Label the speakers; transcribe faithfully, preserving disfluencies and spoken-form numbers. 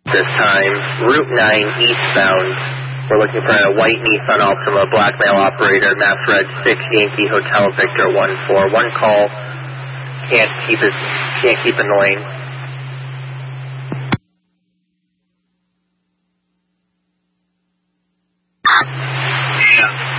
Speaker 1: This time, Route nine eastbound. We're looking for a white Nissan Altima, black male operator, maps red six Yankee Hotel Victor one four. One call, can't keep it, can't keep in the lane.
Speaker 2: Yeah.